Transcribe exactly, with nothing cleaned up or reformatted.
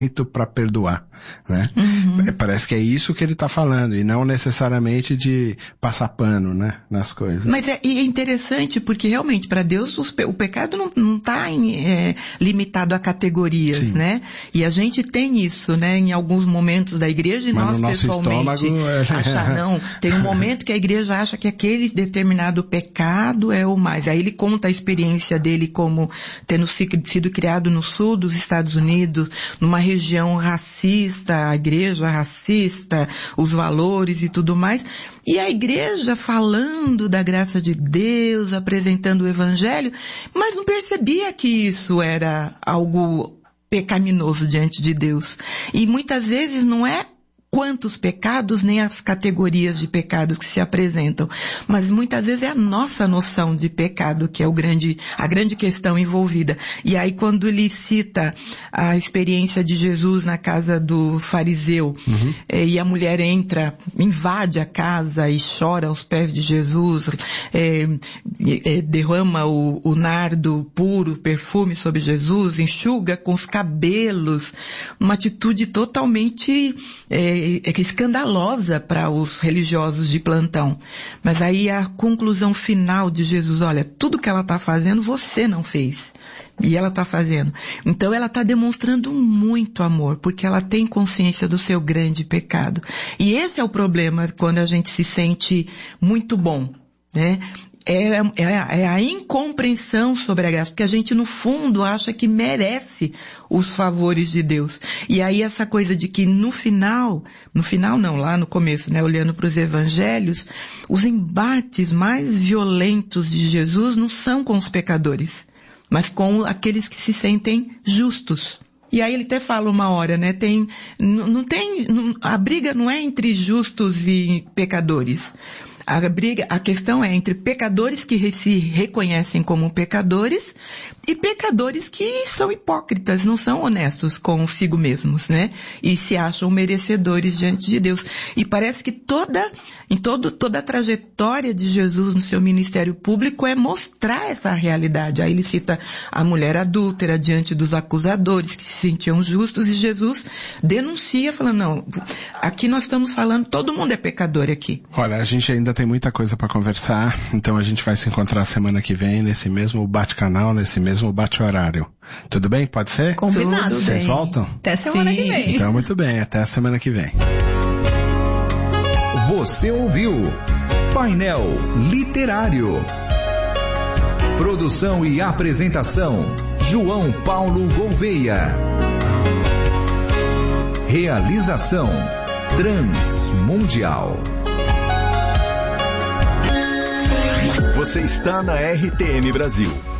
para perdoar, né? Uhum. Parece que é isso que ele está falando, e não necessariamente de passar pano, né, nas coisas. Mas é, e é interessante, porque realmente, para Deus, os, o pecado não está é, limitado a categorias, Sim. né? E a gente tem isso, né, em alguns momentos da igreja, e Mas nós pessoalmente é... achar, não, tem um momento que a igreja acha que aquele determinado pecado é o mais. Aí ele conta a experiência dele como tendo sido criado no sul dos Estados Unidos, numa região racista, a igreja racista, os valores e tudo mais. E a igreja falando da graça de Deus, apresentando o evangelho, mas não percebia que isso era algo pecaminoso diante de Deus. E muitas vezes não é quantos pecados, nem as categorias de pecados que se apresentam, mas muitas vezes é a nossa noção de pecado que é o grande, a grande questão envolvida. E aí quando ele cita a experiência de Jesus na casa do fariseu, uhum. é, e a mulher entra, invade a casa e chora aos pés de Jesus, é, é, derrama o, o nardo puro, perfume sobre Jesus, enxuga com os cabelos, uma atitude totalmente é, é escandalosa para os religiosos de plantão. Mas aí a conclusão final de Jesus, olha, tudo que ela está fazendo você não fez. E ela está fazendo. Então ela está demonstrando muito amor, porque ela tem consciência do seu grande pecado. E esse é o problema quando a gente se sente muito bom, né? É, é, é a incompreensão sobre a graça, porque a gente no fundo acha que merece os favores de Deus. E aí essa coisa de que no final, no final não, lá no começo, né, olhando para os evangelhos, os embates mais violentos de Jesus não são com os pecadores, mas com aqueles que se sentem justos. E aí ele até fala uma hora, né, tem, não, não tem, não, a briga não é entre justos e pecadores. A briga, a questão é entre pecadores que se reconhecem como pecadores e pecadores que são hipócritas, não são honestos consigo mesmos, né? E se acham merecedores diante de Deus. E parece que toda, em todo, toda a trajetória de Jesus no seu ministério público é mostrar essa realidade. Aí ele cita a mulher adúltera diante dos acusadores que se sentiam justos e Jesus denuncia falando, não, aqui nós estamos falando, todo mundo é pecador aqui. Olha, a gente ainda tem muita coisa para conversar, então a gente vai se encontrar semana que vem nesse mesmo bate-canal, nesse mesmo bate-horário. Tudo bem? Pode ser? Combinado. Vocês voltam? Até semana Sim. que vem. Então, muito bem. Até a semana que vem. Você ouviu Painel Literário. Produção e apresentação, João Paulo Gouveia. Realização, Transmundial. Você está na R T M Brasil.